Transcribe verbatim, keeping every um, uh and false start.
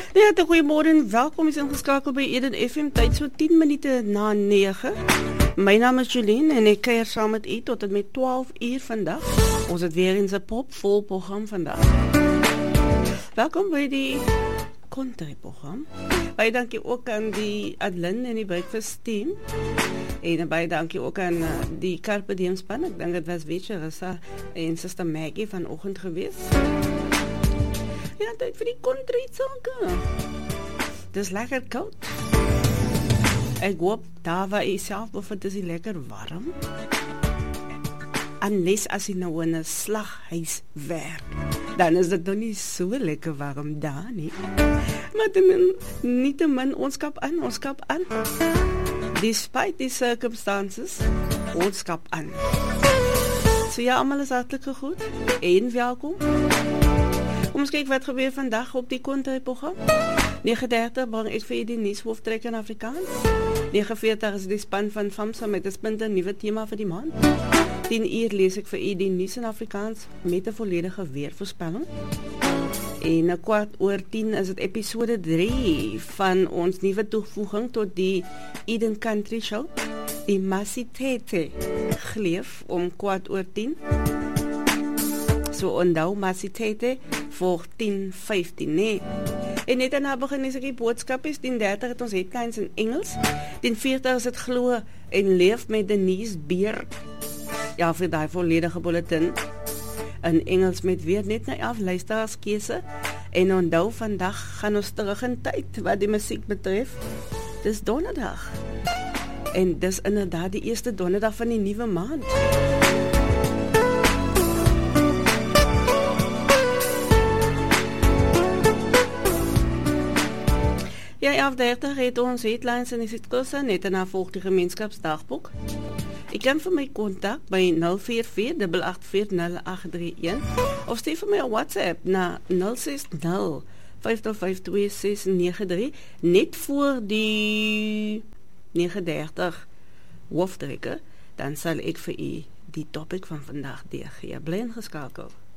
Ja, goeiemôre en welkom is ingeskakel by Eden F M, tyd so tien minute na nege. My naam is Jolene en ek kuier saam met u tot en met twaalf uur vandag. Ons het weer eens 'n popvol program vandag. Welkom by die Country program. Baie dankie ook aan die Adlin en die Breakfast team. En baie dankie ook aan uh, die Carpe Diem span. Ek dink dit was Witcher Rissa en Sister Maggie vanoggend gewees. Ja, tyd vir die country sake. Dis lekker koud. Ek hoop daar waar jy self bevind is die lekker warm. Unless as jy nou in 'n slaghuis werk, dan is dit nog nie so lekker warm daar nie. Maar ten, nie te min, ons kap aan, ons kap aan. Despite die circumstances, ons kap aan. So ja, allemaal is hartelijk gegroet en welkom. Kom eens kijken wat gebeur vandag op die country-program. nege dertig bring ek vir die nuushoofdtrek in Afrikaans. nege veertig is die span van FAMSA met 'n spinte nuwe tema vir die maand. tien uur lees ek vir u die nuus in Afrikaans met 'n volledige weervoorspelling. En 'n kwart oor tien is dit episode drie van ons nuwe toevoeging tot die Eden Country Show. Die Masitete gleef om kwart oor tien. So onthou Masitete voor tien vyftien, nee. En net daarna begin is ek die boodskap is, tien dertig het ons headlines in Engels, tien veertig is het glo en leef met Denise Beer. Ja, vir die volledige bulletin in Engels met weer net na elf luisteraarskeuse. En onthou, vandag gaan ons terug in tyd wat die musiek betref. Dis donderdag. En dis inderdaad die eerste donderdag van die nuwe maand. Ja, elf dertig het ons headlines in die Suid-Kosse, net en na volg die gemeenskapsdagboek. Ek kan vir my kontak by nul vier vier agt agt vier nul agt drie een of stuur vir my 'n WhatsApp na nul ses nul vyf vyf twee ses nege drie net voor die nege dertig hooftrekke, dan sal ek vir u die topic van vandag deurgee. Bly ingeskakel.